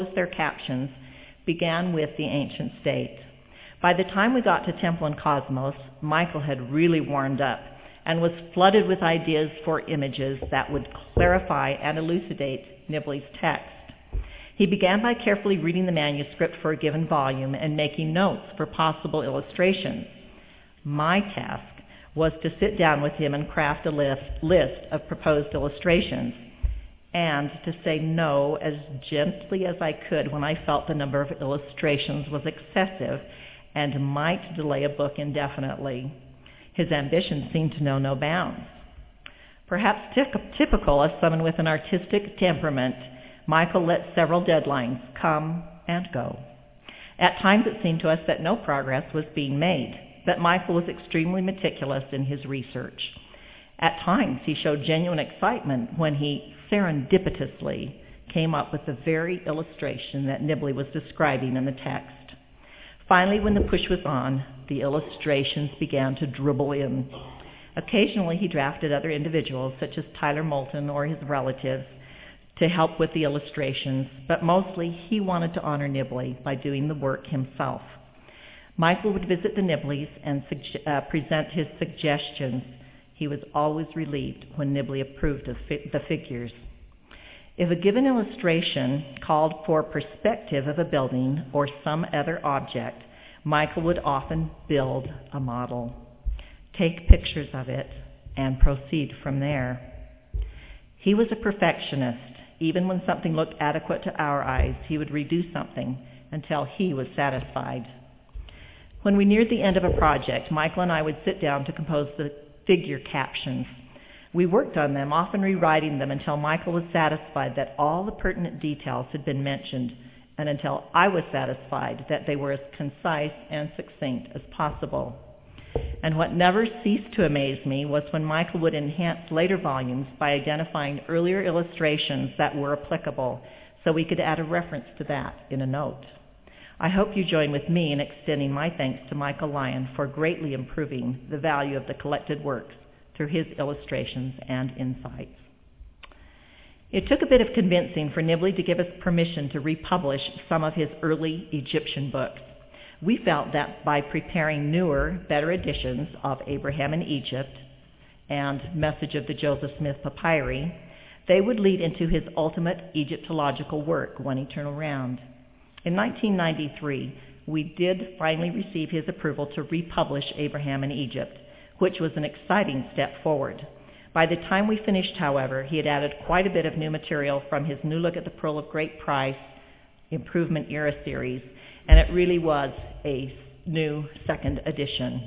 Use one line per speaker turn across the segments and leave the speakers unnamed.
their captions began with the ancient state. By the time we got to Temple and Cosmos, Michael had really warmed up and was flooded with ideas for images that would clarify and elucidate Nibley's text. He began by carefully reading the manuscript for a given volume and making notes for possible illustrations. My task was to sit down with him and craft a list of proposed illustrations, and to say no as gently as I could when I felt the number of illustrations was excessive and might delay a book indefinitely. His ambition seemed to know no bounds. Perhaps typical of someone with an artistic temperament, Michael let several deadlines come and go. At times it seemed to us that no progress was being made, but Michael was extremely meticulous in his research. At times he showed genuine excitement when he serendipitously came up with the very illustration that Nibley was describing in the text. Finally, when the push was on, the illustrations began to dribble in. Occasionally he drafted other individuals, such as Tyler Moulton or his relatives, to help with the illustrations, but mostly he wanted to honor Nibley by doing the work himself. Michael would visit the Nibleys and present his suggestions. He was always relieved when Nibley approved of the figures. If a given illustration called for perspective of a building or some other object, Michael would often build a model, take pictures of it, and proceed from there. He was a perfectionist. Even when something looked adequate to our eyes, he would redo something until he was satisfied. When we neared the end of a project, Michael and I would sit down to compose the figure captions. We worked on them, often rewriting them until Michael was satisfied that all the pertinent details had been mentioned, and until I was satisfied that they were as concise and succinct as possible. And what never ceased to amaze me was when Michael would enhance later volumes by identifying earlier illustrations that were applicable, so we could add a reference to that in a note. I hope you join with me in extending my thanks to Michael Lyon for greatly improving the value of the collected works through his illustrations and insights. It took a bit of convincing for Nibley to give us permission to republish some of his early Egyptian books. We felt that by preparing newer, better editions of Abraham in Egypt and Message of the Joseph Smith Papyri, they would lead into his ultimate Egyptological work, One Eternal Round. In 1993, we did finally receive his approval to republish Abraham in Egypt, which was an exciting step forward. By the time we finished, however, he had added quite a bit of new material from his New Look at the Pearl of Great Price Improvement Era series, and it really was a new second edition.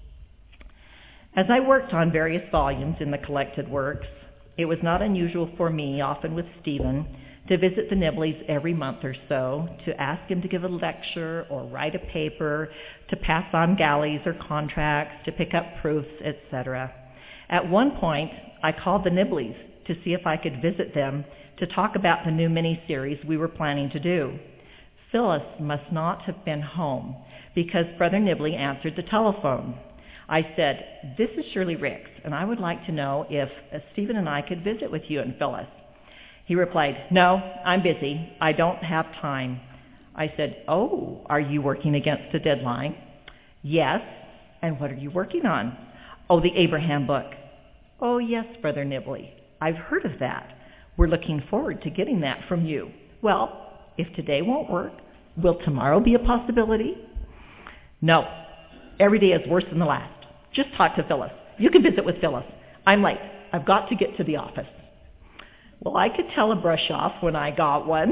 As I worked on various volumes in the collected works, it was not unusual for me, often with Stephen, to visit the Nibleys every month or so, to ask him to give a lecture or write a paper, to pass on galleys or contracts, to pick up proofs, etc. At one point, I called the Nibleys to see if I could visit them to talk about the new mini-series we were planning to do. Phyllis must not have been home because Brother Nibley answered the telephone. I said, "This is Shirley Ricks, and I would like to know if Stephen and I could visit with you and Phyllis." He replied, "No, I'm busy. I don't have time." I said, "Oh, are you working against a deadline?" "Yes." "And what are you working on?" "Oh, the Abraham book." "Oh, yes, Brother Nibley. I've heard of that. We're looking forward to getting that from you." "Well, if today won't work, will tomorrow be a possibility?" "No. Every day is worse than the last. Just talk to Phyllis. You can visit with Phyllis. I'm late. I've got to get to the office." Well, I could tell a brush off when I got one.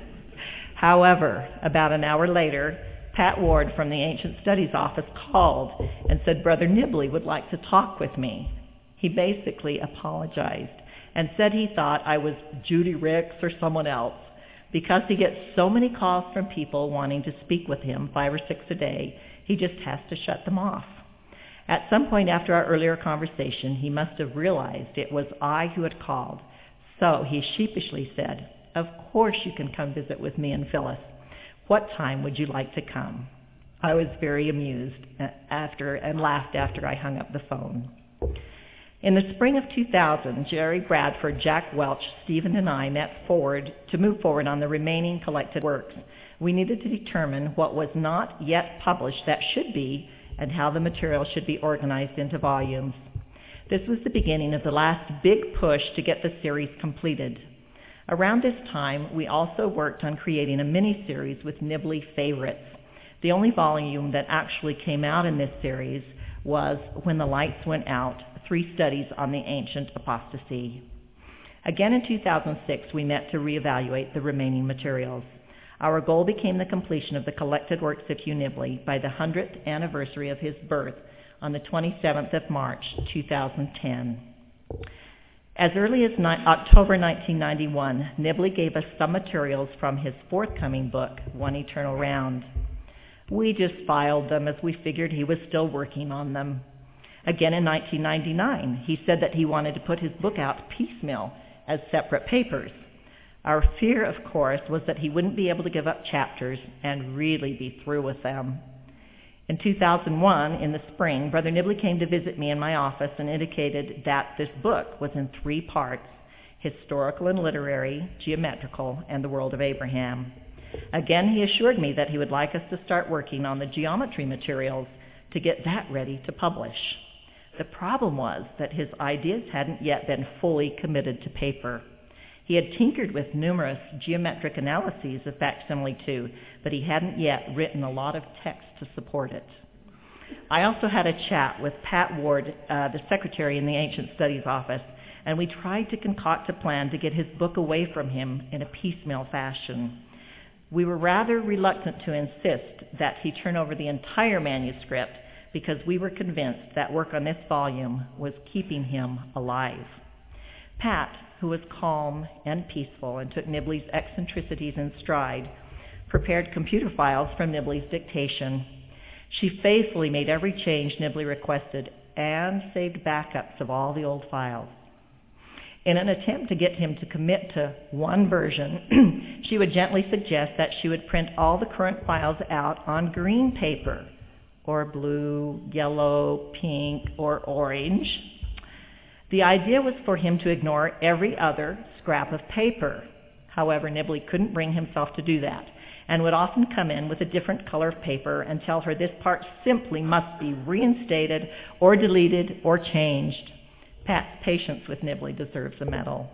However, about an hour later, Pat Ward from the Ancient Studies office called and said Brother Nibley would like to talk with me. He basically apologized and said he thought I was Judy Ricks or someone else because he gets so many calls from people wanting to speak with him, 5 or 6 a day, he just has to shut them off. At some point after our earlier conversation, he must have realized it was I who had called. So he sheepishly said, "Of course you can come visit with me and Phyllis. What time would you like to come?" I was very amused and laughed after I hung up the phone. In the spring of 2000, Jerry Bradford, Jack Welch, Stephen, and I met to move forward on the remaining collected works. We needed to determine what was not yet published that should be, and how the material should be organized into volumes. This was the beginning of the last big push to get the series completed. Around this time, we also worked on creating a mini-series with Nibley Favorites. The only volume that actually came out in this series was When the Lights Went Out, 3 Studies on the Ancient Apostasy. Again in 2006, we met to reevaluate the remaining materials. Our goal became the completion of the collected works of Hugh Nibley by the 100th anniversary of his birth on the 27th of March, 2010. As early as October 1991, Nibley gave us some materials from his forthcoming book, One Eternal Round. We just filed them as we figured he was still working on them. Again in 1999, he said that he wanted to put his book out piecemeal as separate papers. Our fear, of course, was that he wouldn't be able to give up chapters and really be through with them. In 2001, in the spring, Brother Nibley came to visit me in my office and indicated that this book was in 3 parts: historical and literary, geometrical, and the world of Abraham. Again, he assured me that he would like us to start working on the geometry materials to get that ready to publish. The problem was that his ideas hadn't yet been fully committed to paper. He had tinkered with numerous geometric analyses of Facsimile II, but he hadn't yet written a lot of text to support it. I also had a chat with Pat Ward, the secretary in the Ancient Studies office, and we tried to concoct a plan to get his book away from him in a piecemeal fashion. We were rather reluctant to insist that he turn over the entire manuscript because we were convinced that work on this volume was keeping him alive. Pat, who was calm and peaceful and took Nibley's eccentricities in stride, prepared computer files from Nibley's dictation. She faithfully made every change Nibley requested and saved backups of all the old files. In an attempt to get him to commit to one version, she would gently suggest that she would print all the current files out on green paper, or blue, yellow, pink, or orange. The idea was for him to ignore every other scrap of paper. However, Nibley couldn't bring himself to do that, and would often come in with a different color of paper and tell her this part simply must be reinstated or deleted or changed. Pat's patience with Nibley deserves a medal.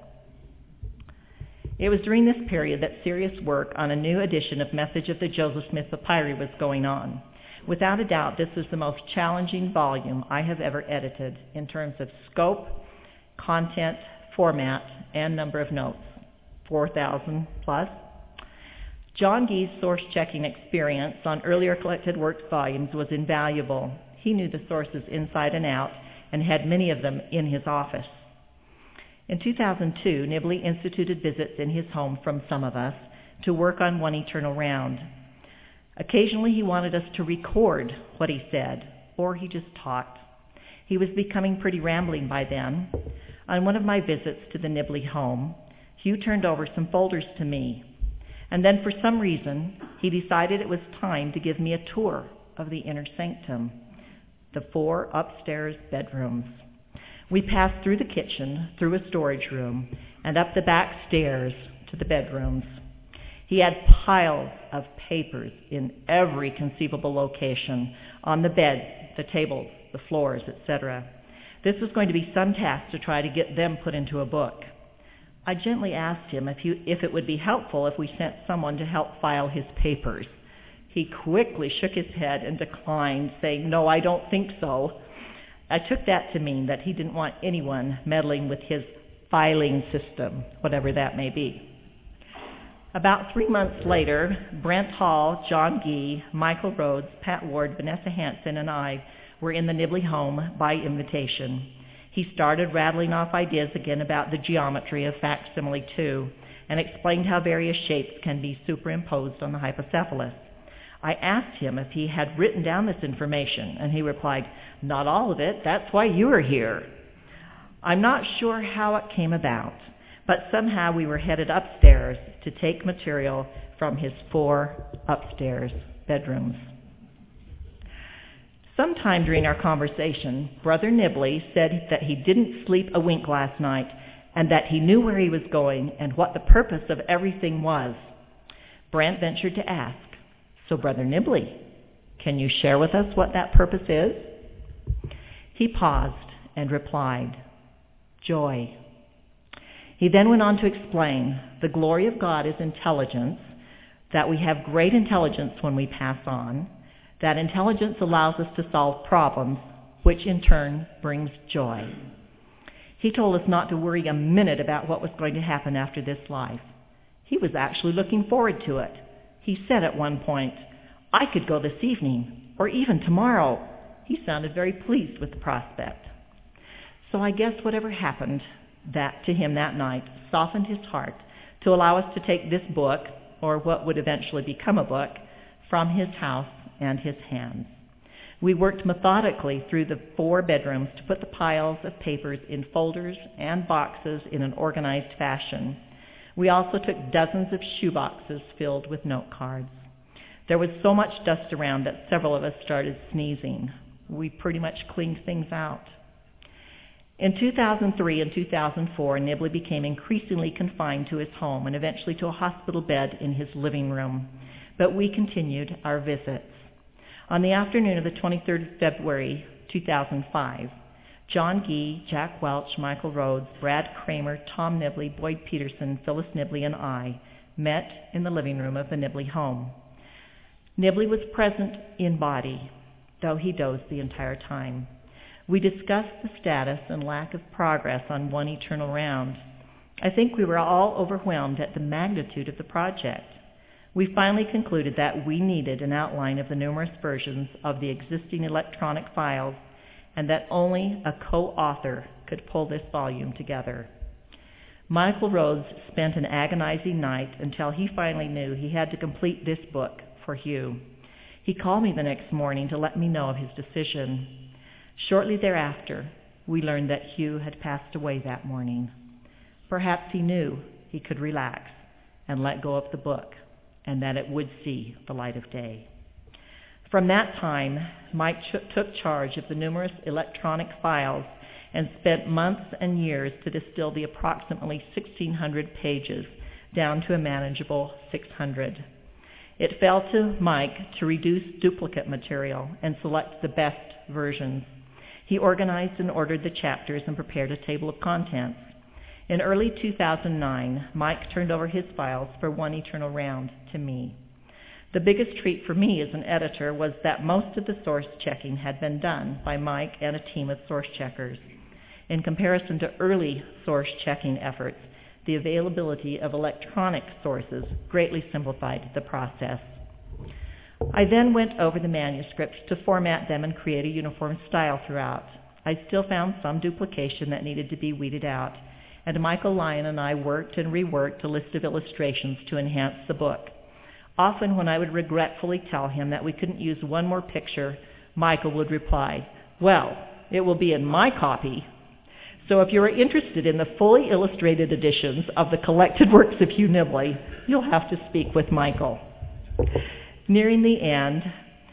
It was during this period that serious work on a new edition of Message of the Joseph Smith Papyri was going on. Without a doubt, this was the most challenging volume I have ever edited in terms of scope, content, format, and number of notes, 4,000 plus. John Gee's source-checking experience on earlier collected works volumes was invaluable. He knew the sources inside and out and had many of them in his office. In 2002, Nibley instituted visits in his home from some of us to work on One Eternal Round. Occasionally he wanted us to record what he said, or he just talked. He was becoming pretty rambling by then. On one of my visits to the Nibley home, Hugh turned over some folders to me, and then for some reason he decided it was time to give me a tour of the inner sanctum, the 4 upstairs bedrooms. We passed through the kitchen, through a storage room, and up the back stairs to the bedrooms. He had piles of papers in every conceivable location, on the bed, the tables, the floors, etc. This was going to be some task to try to get them put into a book. I gently asked him if it would be helpful if we sent someone to help file his papers. He quickly shook his head and declined, saying, "No, I don't think so." I took that to mean that he didn't want anyone meddling with his filing system, whatever that may be. About 3 months later, Brent Hall, John Gee, Michael Rhodes, Pat Ward, Vanessa Hansen, and I were in the Nibley home by invitation. He started rattling off ideas again about the geometry of Facsimile II and explained how various shapes can be superimposed on the hypocephalus. I asked him if he had written down this information, and he replied, "Not all of it, that's why you are here." I'm not sure how it came about, but somehow we were headed upstairs to take material from his 4 upstairs bedrooms. Sometime during our conversation, Brother Nibley said that he didn't sleep a wink last night and that he knew where he was going and what the purpose of everything was. Brant ventured to ask, "So, Brother Nibley, can you share with us what that purpose is?" He paused and replied, "Joy." He then went on to explain the glory of God is intelligence, that we have great intelligence when we pass on, that intelligence allows us to solve problems, which in turn brings joy. He told us not to worry a minute about what was going to happen after this life. He was actually looking forward to it. He said at one point, "I could go this evening, or even tomorrow." He sounded very pleased with the prospect. So I guess whatever happened to him that night softened his heart to allow us to take this book, or what would eventually become a book, from his house and his hands. We worked methodically through the 4 bedrooms to put the piles of papers in folders and boxes in an organized fashion. We also took dozens of shoeboxes filled with note cards. There was so much dust around that several of us started sneezing. We pretty much cleaned things out. In 2003 and 2004, Nibley became increasingly confined to his home and eventually to a hospital bed in his living room. But we continued our visits. On the afternoon of the 23rd of February, 2005, John Gee, Jack Welch, Michael Rhodes, Brad Kramer, Tom Nibley, Boyd Peterson, Phyllis Nibley, and I met in the living room of the Nibley home. Nibley was present in body, though he dozed the entire time. We discussed the status and lack of progress on One Eternal Round. I think we were all overwhelmed at the magnitude of the project. We finally concluded that we needed an outline of the numerous versions of the existing electronic files and that only a co-author could pull this volume together. Michael Rhodes spent an agonizing night until he finally knew he had to complete this book for Hugh. He called me the next morning to let me know of his decision. Shortly thereafter, we learned that Hugh had passed away that morning. Perhaps he knew he could relax and let go of the book, and that it would see the light of day. From that time, Mike took charge of the numerous electronic files and spent months and years to distill the approximately 1,600 pages down to a manageable 600. It fell to Mike to reduce duplicate material and select the best versions. He organized and ordered the chapters and prepared a table of contents. In early 2009, Mike turned over his files for One Eternal Round to me. The biggest treat for me as an editor was that most of the source checking had been done by Mike and a team of source checkers. In comparison to early source checking efforts, the availability of electronic sources greatly simplified the process. I then went over the manuscripts to format them and create a uniform style throughout. I still found some duplication that needed to be weeded out, and Michael Lyon and I worked and reworked a list of illustrations to enhance the book. Often when I would regretfully tell him that we couldn't use one more picture, Michael would reply, "Well, it will be in my copy." So if you are interested in the fully illustrated editions of the collected works of Hugh Nibley, you'll have to speak with Michael. Nearing the end,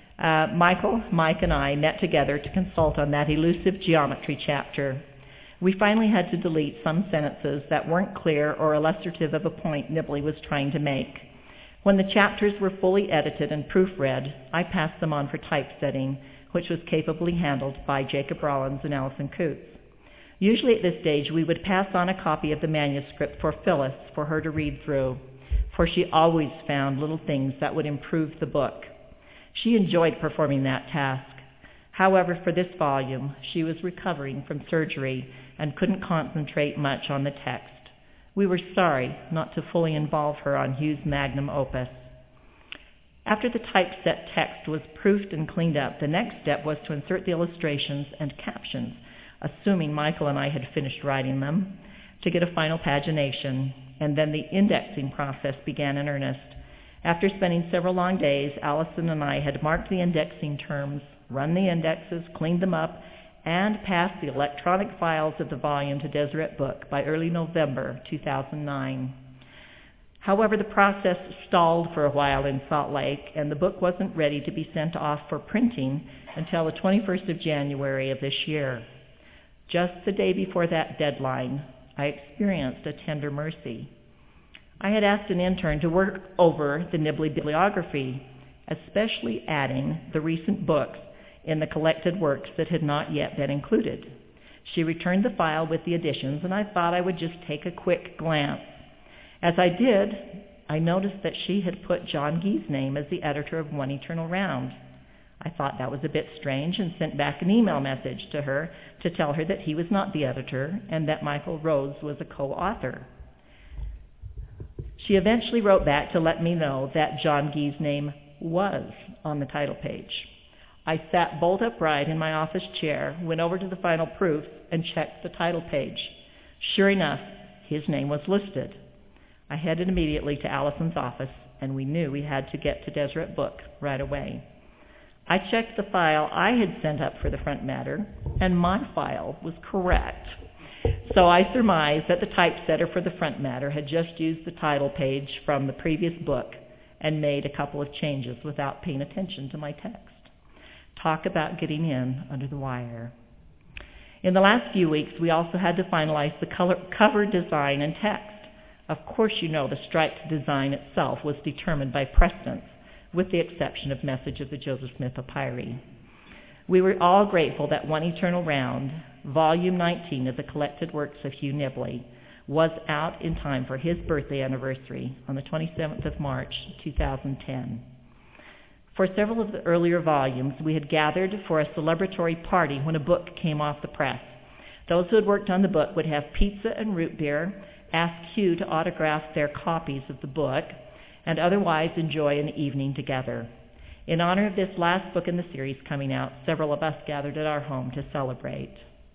Mike, and I met together to consult on that elusive geometry chapter. We finally had to delete some sentences that weren't clear or illustrative of a point Nibley was trying to make. When the chapters were fully edited and proofread, I passed them on for typesetting, which was capably handled by Jacob Rollins and Allison Coots. Usually at this stage, we would pass on a copy of the manuscript for Phyllis for her to read through, for she always found little things that would improve the book. She enjoyed performing that task. However, for this volume, she was recovering from surgery and couldn't concentrate much on the text. We were sorry not to fully involve her on Hugh's magnum opus. After the typeset text was proofed and cleaned up, the next step was to insert the illustrations and captions, assuming Michael and I had finished writing them, to get a final pagination, and then the indexing process began in earnest. After spending several long days, Allison and I had marked the indexing terms, run the indexes, cleaned them up, and passed the electronic files of the volume to Deseret Book by early November 2009. However, the process stalled for a while in Salt Lake, and the book wasn't ready to be sent off for printing until the 21st of January of this year. Just the day before that deadline, I experienced a tender mercy. I had asked an intern to work over the Nibley bibliography, especially adding the recent books in the collected works that had not yet been included. She returned the file with the additions, and I thought I would just take a quick glance. As I did, I noticed that she had put John Gee's name as the editor of One Eternal Round. I thought that was a bit strange and sent back an email message to her to tell her that he was not the editor and that Michael Rose was a co-author. She eventually wrote back to let me know that John Gee's name was on the title page. I sat bolt upright in my office chair, went over to the final proofs, and checked the title page. Sure enough, his name was listed. I headed immediately to Allison's office, and we knew we had to get to Deseret Book right away. I checked the file I had sent up for the front matter, and my file was correct. So I surmised that the typesetter for the front matter had just used the title page from the previous book and made a couple of changes without paying attention to my text. Talk about getting in under the wire. In the last few weeks, we also had to finalize the cover design and text. Of course, you know the striped design itself was determined by precedence, with the exception of Message of the Joseph Smith Papyri. We were all grateful that One Eternal Round, Volume 19 of the Collected Works of Hugh Nibley, was out in time for his birthday anniversary on the 27th of March, 2010. For several of the earlier volumes, we had gathered for a celebratory party when a book came off the press. Those who had worked on the book would have pizza and root beer, ask Hugh to autograph their copies of the book, and otherwise enjoy an evening together. In honor of this last book in the series coming out, several of us gathered at our home to celebrate.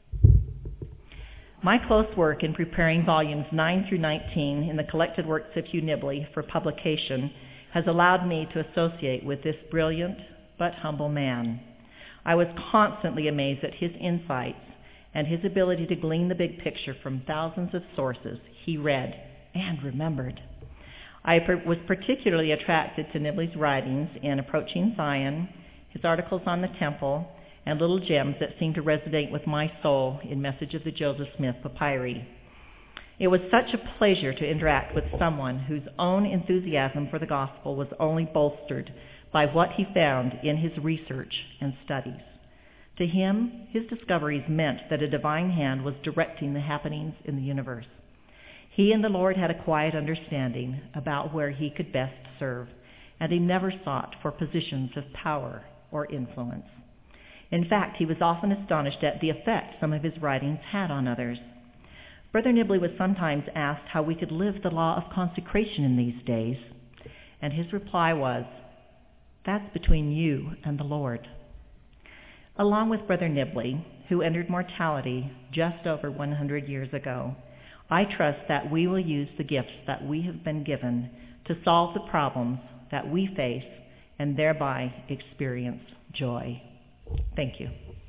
My close work in preparing volumes 9 through 19 in the Collected Works of Hugh Nibley for publication has allowed me to associate with this brilliant but humble man. I was constantly amazed at his insights and his ability to glean the big picture from thousands of sources he read and remembered. I was particularly attracted to Nibley's writings in Approaching Zion, his articles on the temple, and little gems that seemed to resonate with my soul in Message of the Joseph Smith Papyri. It was such a pleasure to interact with someone whose own enthusiasm for the gospel was only bolstered by what he found in his research and studies. To him, his discoveries meant that a divine hand was directing the happenings in the universe. He and the Lord had a quiet understanding about where he could best serve, and he never sought for positions of power or influence. In fact, he was often astonished at the effect some of his writings had on others. Brother Nibley was sometimes asked how we could live the law of consecration in these days, and his reply was, "That's between you and the Lord." Along with Brother Nibley, who entered mortality just over 100 years ago, I trust that we will use the gifts that we have been given to solve the problems that we face and thereby experience joy. Thank you.